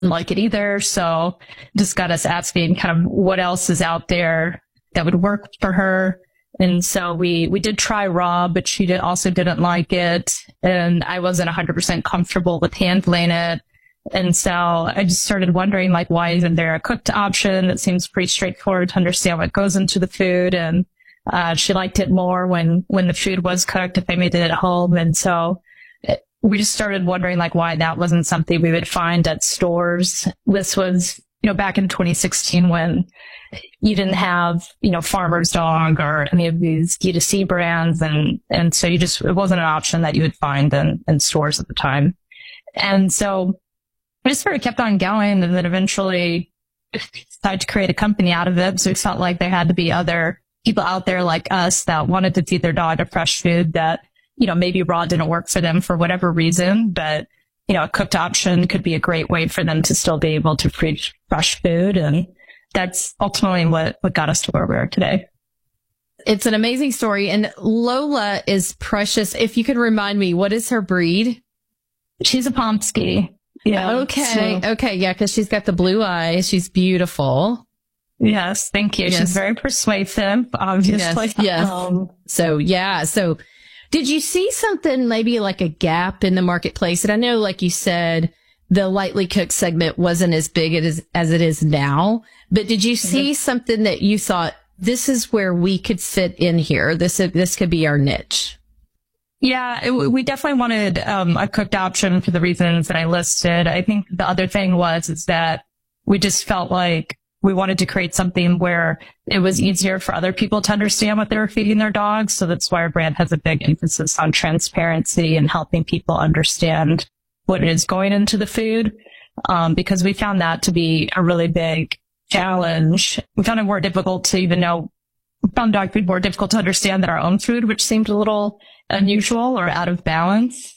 like it either. So just got us asking kind of what else is out there that would work for her. And so we did try raw, but she also didn't like it. And I wasn't 100% comfortable with handling it. And so I just started wondering, like, why isn't there a cooked option? It seems pretty straightforward to understand what goes into the food. And she liked it more when the food was cooked, if I made it at home. And so we just started wondering, like, why that wasn't something we would find at stores. This was, back in 2016 when you didn't have, Farmer's Dog or any of these D2C brands. And so it wasn't an option that you would find in stores at the time. And so I just sort of kept on going, and then eventually decided to create a company out of it. So we felt like there had to be other people out there like us that wanted to feed their dog a fresh food that, maybe raw didn't work for them for whatever reason, but, a cooked option could be a great way for them to still be able to feed fresh food. And that's ultimately what got us to where we are today. It's an amazing story. And Lola is precious. If you could remind me, what is her breed? She's a Pomsky. Yeah. Okay. Okay. Yeah. Cause she's got the blue eyes. She's beautiful. Yes. Thank you. Yes. She's very persuasive, obviously. Yes. So did you see something, maybe like a gap in the marketplace? And I know, like you said, the lightly cooked segment wasn't as big as it is now, but did you see something that you thought, this is where we could fit in here? This could be our niche. Yeah, we definitely wanted a cooked option for the reasons that I listed. I think the other thing is that we just felt like we wanted to create something where it was easier for other people to understand what they were feeding their dogs. So that's why our brand has a big emphasis on transparency and helping people understand what is going into the food, because we found that to be a really big challenge. We found it more difficult to even know. We found dog food more difficult to understand than our own food, which seemed a little unusual or out of balance.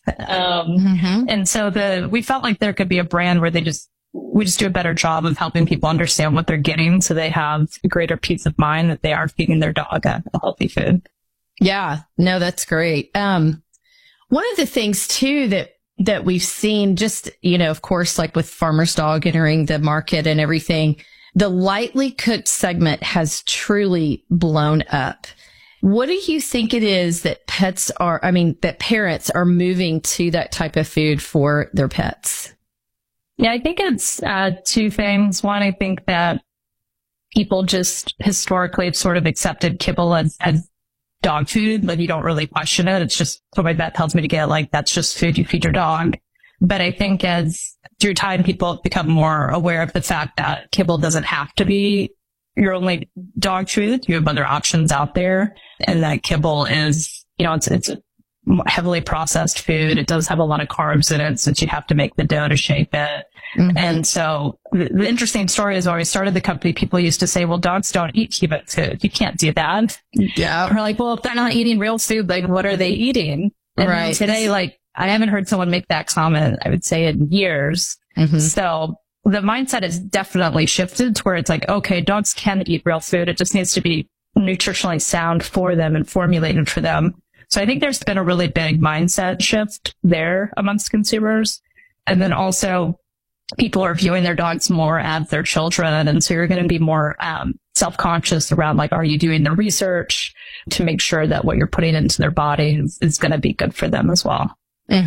And so we felt like there could be a brand where we just do a better job of helping people understand what they're getting, so they have a greater peace of mind that they are feeding their dog a healthy food. Yeah, no, that's great. One of the things too that we've seen, just, of course, like with Farmer's Dog entering the market and everything, the lightly cooked segment has truly blown up. What do you think it is that that parents are moving to that type of food for their pets? Yeah, I think it's two things. One, I think that people just historically have sort of accepted kibble as dog food. Like, you don't really question it. It's just what my vet tells me to get. Like, that's just food you feed your dog. But I think as through time, people have become more aware of the fact that kibble doesn't have to be your only dog food. You have other options out there, and that kibble is, it's a heavily processed food. It does have a lot of carbs in it, since you have to make the dough to shape it. And so the interesting story is, when we started the company, people used to say, well, dogs don't eat human food. You can't do that. Yeah. We're like, well, if they're not eating real food, like, what are they eating? And right. Today, like, I haven't heard someone make that comment, I would say, in years. So the mindset has definitely shifted to where it's like, okay, dogs can eat real food. It just needs to be nutritionally sound for them and formulated for them. So I think there's been a really big mindset shift there amongst consumers. And then also, people are viewing their dogs more as their children. And so you're going to be more self-conscious around, like, are you doing the research to make sure that what you're putting into their body is going to be good for them as well.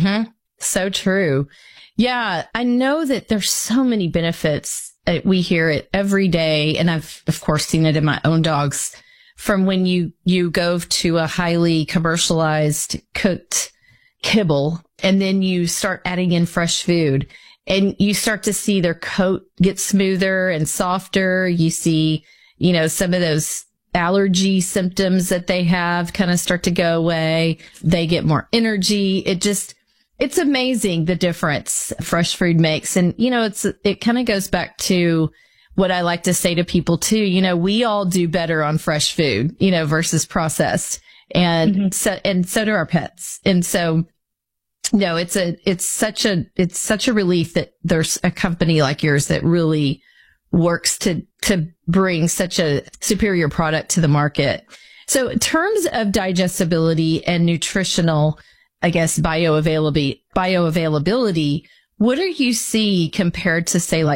So true. Yeah, I know that there's so many benefits. We hear it every day. And I've, of course, seen it in my own dogs, from when you go to a highly commercialized cooked kibble, and then you start adding in fresh food, and you start to see their coat get smoother and softer. You see, some of those allergy symptoms that they have kind of start to go away. They get more energy. It's amazing the difference fresh food makes. And, it kind of goes back to what I like to say to people too. We all do better on fresh food, versus processed. And so do our pets. And so, no, it's such a relief that there's a company like yours that really works to bring such a superior product to the market. So in terms of digestibility and nutritional, I guess, bioavailability, What do you see compared to, say, like